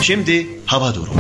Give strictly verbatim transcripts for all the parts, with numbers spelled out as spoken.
Şimdi hava durumu.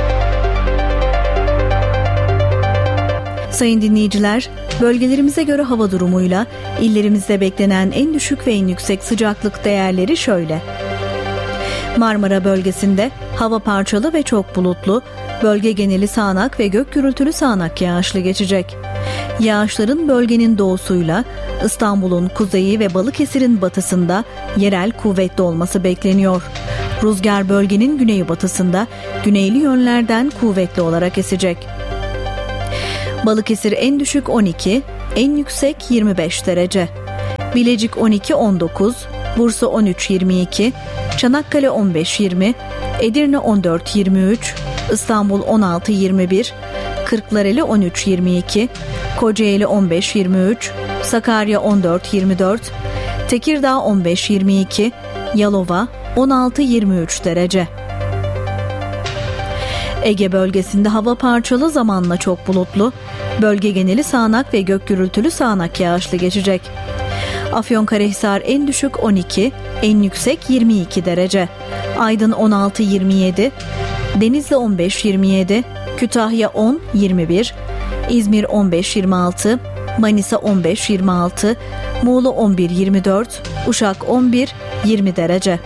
Sayın dinleyiciler, bölgelerimize göre hava durumuyla illerimizde beklenen en düşük ve en yüksek sıcaklık değerleri şöyle. Marmara bölgesinde hava parçalı ve çok bulutlu, bölge geneli sağanak ve gök gürültülü sağanak yağışlı geçecek. Yağışların bölgenin doğusuyla İstanbul'un kuzeyi ve Balıkesir'in batısında yerel kuvvetli olması bekleniyor. Rüzgar bölgenin güneybatısında güneyli yönlerden kuvvetli olarak esecek. Balıkesir en düşük on iki, en yüksek yirmi beş derece. Bilecik on iki on dokuz, Bursa on üç yirmi iki, Çanakkale on beş yirmi, Edirne on dört yirmi üç, İstanbul on altı yirmi bir, Kırklareli on üç yirmi iki, Kocaeli on beş yirmi üç, Sakarya on dört yirmi dört, Tekirdağ on beş yirmi iki, Yalova on altı yirmi üç derece. Ege bölgesinde hava parçalı, zamanla çok bulutlu, bölge geneli sağanak ve gök gürültülü sağanak yağışlı geçecek. Afyonkarahisar en düşük on iki, en yüksek yirmi iki derece. Aydın on altı yirmi yedi, Denizli on beş yirmi yedi, Kütahya on yirmi bir, İzmir on beş yirmi altı, Manisa on beş yirmi altı, Muğla on bir yirmi dört, Uşak on bir yirmi derece.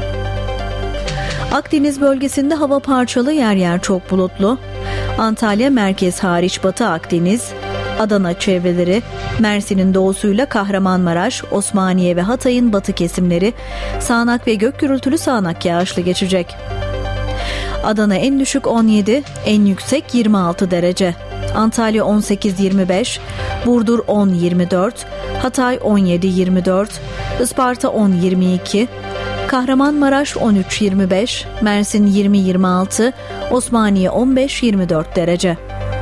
Akdeniz bölgesinde hava parçalı, yer yer çok bulutlu. Antalya merkez hariç Batı Akdeniz, Adana çevreleri, Mersin'in doğusuyla Kahramanmaraş, Osmaniye ve Hatay'ın batı kesimleri sağanak ve gök gürültülü sağanak yağışlı geçecek. Adana en düşük on yedi, en yüksek yirmi altı derece. Antalya on sekiz yirmi beş, Burdur on yirmi dört, Hatay on yedi yirmi dört, Isparta on yirmi iki, Kahramanmaraş on üç yirmi beş, Mersin yirmi yirmi altı, Osmaniye on beş yirmi dört derece.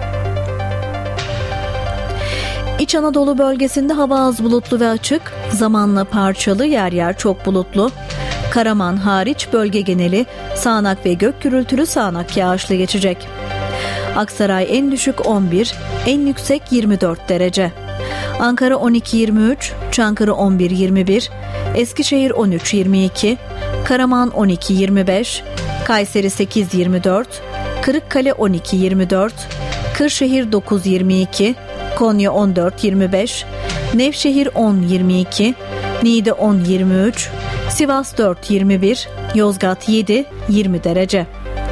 İç Anadolu bölgesinde hava az bulutlu ve açık, zamanla parçalı, yer yer çok bulutlu. Karaman hariç bölge geneli sağanak ve gök gürültülü sağanak yağışlı geçecek. Aksaray en düşük on bir, en yüksek yirmi dört derece. Ankara on iki yirmi üç, Çankırı on bir yirmi bir, Eskişehir on üç yirmi iki, Karaman on iki yirmi beş, Kayseri sekiz yirmi dört, Kırıkkale on iki yirmi dört, Kırşehir dokuz yirmi iki, Konya on dört yirmi beş, Nevşehir on yirmi iki, Niğde on yirmi üç, Sivas dört yirmi bir, Yozgat yedi yirmi derece.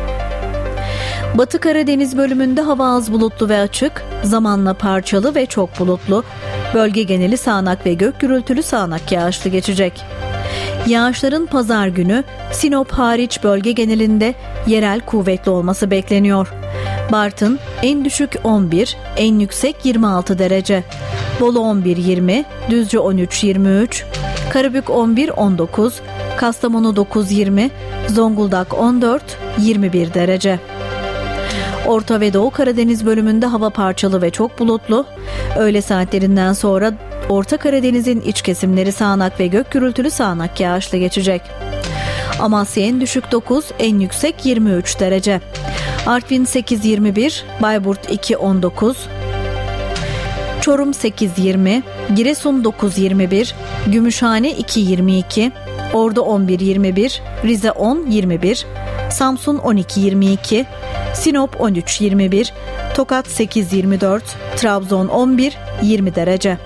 Batı Karadeniz bölümünde hava az bulutlu ve açık, zamanla parçalı ve çok bulutlu, bölge geneli sağanak ve gök gürültülü sağanak yağışlı geçecek. Yağışların pazar günü Sinop hariç bölge genelinde yerel kuvvetli olması bekleniyor. Bartın en düşük on bir, en yüksek yirmi altı derece. Bolu on bir yirmi, Düzce on üç yirmi üç, Karabük on bir on dokuz, Kastamonu dokuz yirmi, Zonguldak on dört yirmi bir derece. Orta ve Doğu Karadeniz bölümünde hava parçalı ve çok bulutlu. Öğle saatlerinden sonra Orta Karadeniz'in iç kesimleri sağanak ve gök gürültülü sağanak yağışlı geçecek. Amasya en düşük dokuz, en yüksek yirmi üç derece. Artvin sekiz yirmi bir, Bayburt iki on dokuz, Çorum sekiz yirmi, Giresun dokuz yirmi bir, Gümüşhane iki yirmi iki, Ordu on bir yirmi bir, Rize on yirmi bir, Samsun on iki yirmi iki, Sinop on üç yirmi bir, Tokat sekiz yirmi dört, Trabzon on bir yirmi derece.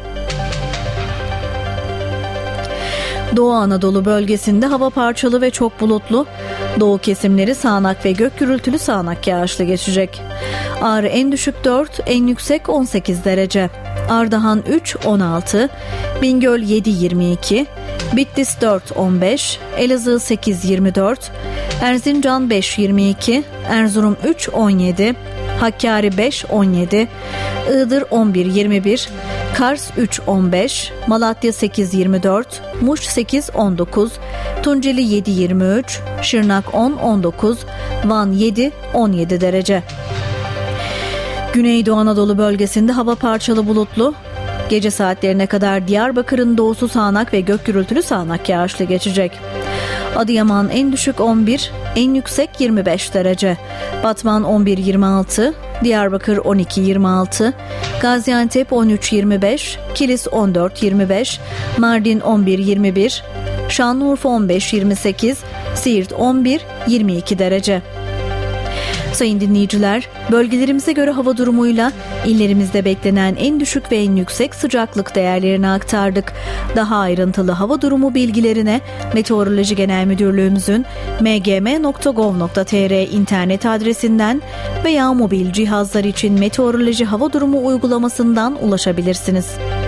Doğu Anadolu bölgesinde hava parçalı ve çok bulutlu. Doğu kesimleri sağanak ve gök gürültülü sağanak yağışlı geçecek. Ağrı en düşük dört, en yüksek on sekiz derece. Ardahan üç on altı, Bingöl yedi yirmi iki, Bitlis dört on beş, Elazığ sekiz yirmi dört, Erzincan beş yirmi iki, Erzurum üç on yedi, Hakkari beş on yedi, Iğdır on bir yirmi bir, Kars üç on beş, Malatya sekiz yirmi dört, Muş sekiz on dokuz, Tunceli yedi yirmi üç, Şırnak on on dokuz, Van yedi on yedi derece. Güneydoğu Anadolu bölgesinde hava parçalı bulutlu. Gece saatlerine kadar Diyarbakır'ın doğusu sağanak ve gök gürültülü sağanak yağışlı geçecek. Adıyaman en düşük on bir, en yüksek yirmi beş derece. Batman on bir yirmi altı, Diyarbakır on iki yirmi altı, Gaziantep on üç yirmi beş, Kilis on dört yirmi beş, Mardin on bir yirmi bir, Şanlıurfa on beş yirmi sekiz, Siirt on bir yirmi iki derece. Sayın dinleyiciler, bölgelerimize göre hava durumuyla illerimizde beklenen en düşük ve en yüksek sıcaklık değerlerini aktardık. Daha ayrıntılı hava durumu bilgilerine Meteoroloji Genel Müdürlüğümüzün m g m nokta gov nokta t r internet adresinden veya mobil cihazlar için meteoroloji hava durumu uygulamasından ulaşabilirsiniz.